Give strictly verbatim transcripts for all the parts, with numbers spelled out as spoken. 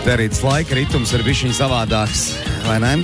Derītas laika ritums ir bišķiņ savādāks, vai ne?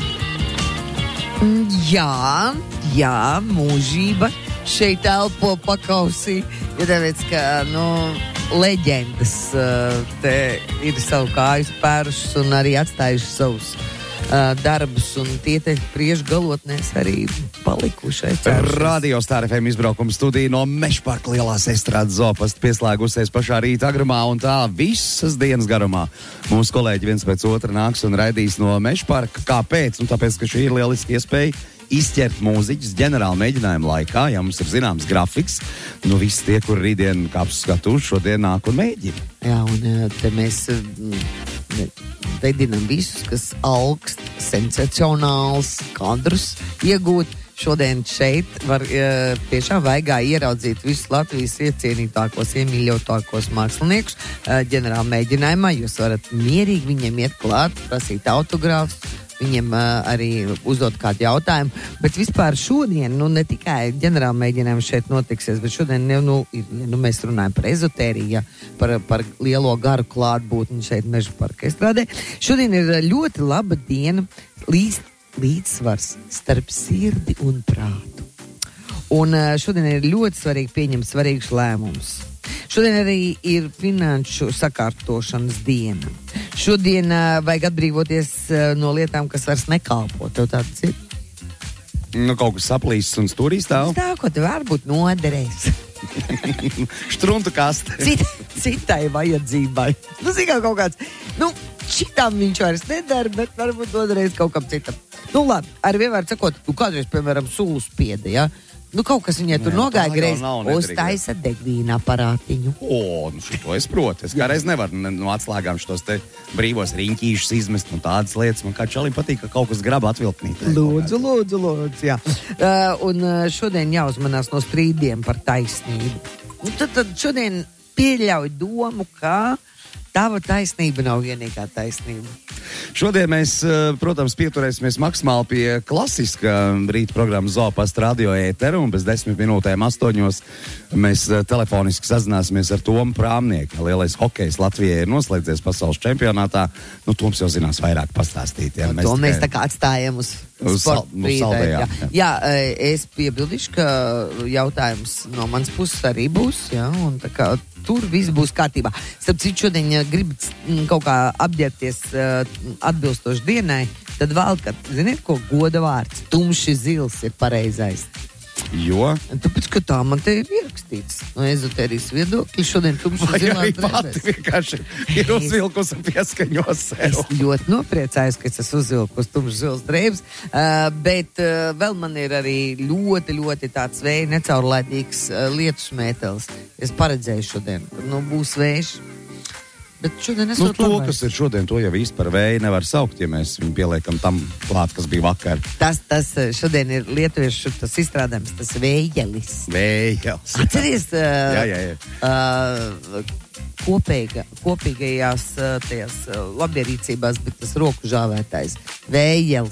Jā, jā, mūžība šeit elpo pakausī, jo tāpēc, ka, nu, leģendas te ir savu kāju spērušas un arī atstājušas savus uh, darbus, un tie te priekšgalotnēs arī palikušais. Radio Star F M izbraukuma studija no Mežparka lielās estrādes zoopasta pieslēgusies pašā rīta agrumā, un tā visas dienas garumā. Mūsu kolēģi viens pēc otra nāks un raidīs no Mežparka. Kāpēc? Un tāpēc, ka šī ir lieliski iespēja izķert mūziķus ģenerāla mēģinājuma laikā, ja mums ir zināms grafiks. Nu, visi tie, kur rītdien kāps skatūs, šodien nāk un mēģina. Jā, un te mēs veidinam visus, kas augst, sensacionāls kadrus iegūt. Šodien šeit var tiešām vaigā ieraudzīt visus Latvijas iecienītākos, iemīļotākos māksliniekus ģenerāla mēģinājumā. Jūs varat mierīgi viņiem iet klāt, prasīt autogrāfus, viņiem uh, arī uzdot kādu jautājumu, bet vispār šodien, nu, ne tikai ģenerāla mēģinājumi šeit notiksies, bet šodien, nu, ir, nu mēs runājam par ezotēriju, ja, par, par lielo garu klātbūtni šeit Mežparka estrādē. Šodien ir ļoti laba diena, līdz, līdzsvars starp sirdi un prātu. Un uh, šodien ir ļoti svarīgi pieņemt svarīgus lēmumus. Šodien arī ir finanšu sakārtošanas diena. Šodien uh, vajag atbrīvoties uh, no lietām, kas vairs nekalpo. Tev tāds ir? Nu, kaut kas saplīsis un stūrī stāv. Tā, ko tev varbūt noderēs. Štruntu kaste. Cit, citai vajadzībai. Nu, zinām, kaut kāds, nu, šitam viņš vairs nedara, bet varbūt noderēs kaut kam citam. Nu, labi, ar vienmēr sakot, tu kādreiz, piemēram, sulu spiedi, ja? Nu, kaut kas viņai tur nogāja greiz, uztaisa degvīna aparātiņu. O, nu šito es protu. Es kādreiz nevaru no atslēgām šitos te brīvos riņķīšus izmest un tādas lietas. Man kā čalim patīk, ka kaut kas grab atvilknīt. Lūdzu, lūdzu, lūdzu, jā. Uh, un uh, šodien jāuzmanās no strīdiem par taisnību. Un tad, tad šodien pieļauj domu, ka tava taisnība nav vienīgā taisnība. Šodien mēs, protams, pieturēsimies maksimāli pie klasiska rīta programmas Zoopasta radio ēteru, un bez desmit minūtēm astoņos mēs telefoniski sazināsimies ar Tomu Prāmnieku. Lielais hokejs Latvijai ir noslēdzies pasaules čempionātā. Nu, Toms jau zinās vairāk pastāstīt. Ja? Mēs to tikai... mēs tā kā atstājam uz sporta brīdē. Jā. jā, es piebildīšu, ka jautājums no manas puses arī būs, jā, un tā kā tur viss būs kārtībā. Starp citu, šodien, ja gribat kaut kā apģērbties uh, atbilstoši dienai, tad vēl, kad, ziniet, ko goda vārds, tumši zils ir pareizais. Jo? Tāpēc, ka tā man te ir ierakstīts no ezotērijas viedokļa. Šodien tumši zilā drēbēs. Vai arī pati vienkārši ir uzvilkus un pieskaņos sev. Es ļoti nopriecājos, ka es esmu uzvilkus tumši zils drēbes, uh, bet uh, vēl man ir arī ļoti, ļoti tāds vēja necaurlaidīgs uh, lietus mētelis. Es paredzēju šodien, ka nu, būs vējš. Bet šodien es nu, to, labais. Kas ir šodien, to jau īsti par vēju nevar saukt, ja mēs viņu pieliekam tam klāt, kas bija vakar. Tas, tas šodien ir lietuviešu tas izstrādājums, tas vējelis. Vējelis. Atceries, uh, jā, jā, jā. Uh, kopīga, kopīgajās uh, tajās uh, labierīcībās, bet tas roku žāvētājs. Vējelis.